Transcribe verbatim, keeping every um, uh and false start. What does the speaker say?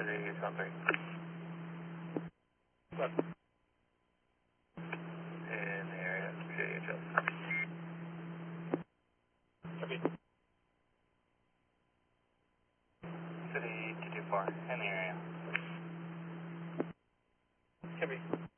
City one three. Left. In the area, J H S. Copy. City two two four, in the area. Copy.